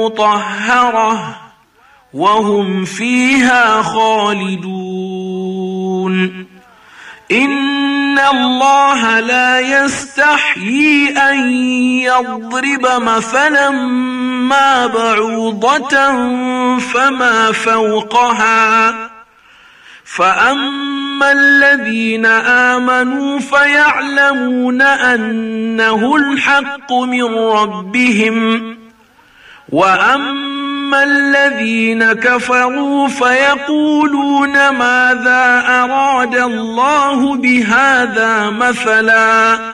مطهرة وهم فيها خالدون. إن الله لا يستحيي أن يضرب مثلا ما بعوضة فما فوقها، فأما الذين آمنوا فيعلمون أنه الحق من ربهم، وأما الذين كفروا فيقولون ماذا أراد الله بهذا مثلا